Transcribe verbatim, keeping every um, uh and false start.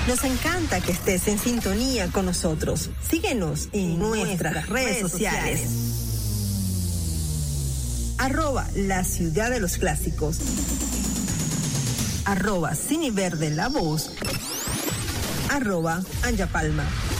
Nos encanta que estés en sintonía con nosotros. Síguenos en nuestras redes sociales. Arroba la ciudad de los clásicos. Arroba Cineverde La Voz. Arroba Anja Palma.